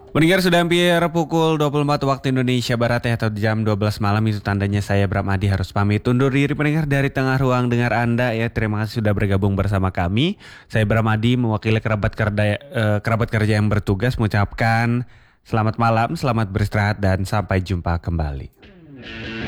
Pendengar sudah hampir pukul 24 waktu Indonesia Barat ya, atau jam 12 malam, itu tandanya saya Bram Adi harus pamit undur diri pendengar dari tengah ruang dengar Anda ya. Terima kasih sudah bergabung bersama kami. Saya Bram Adi mewakili kerabat kerja yang bertugas mengucapkan selamat malam, selamat beristirahat dan sampai jumpa kembali.